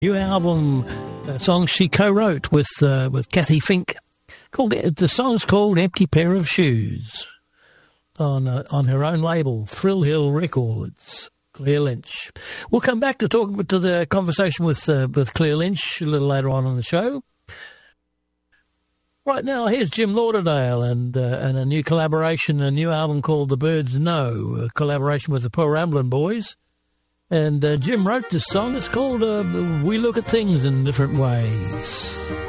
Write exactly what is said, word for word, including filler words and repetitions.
New album, a song she co-wrote with uh, with Kathy Fink. Called the song's called "Empty Pair of Shoes" on uh, on her own label, Thrill Hill Records. Claire Lynch. We'll come back to talk to the conversation with uh, with Claire Lynch a little later on in the show. Right now, here's Jim Lauderdale and uh, and a new collaboration, a new album called "The Birds Know," a collaboration with the Poor Ramblin' Boys. And uh, Jim wrote this song. It's called uh, "We Look at Things in Different Ways."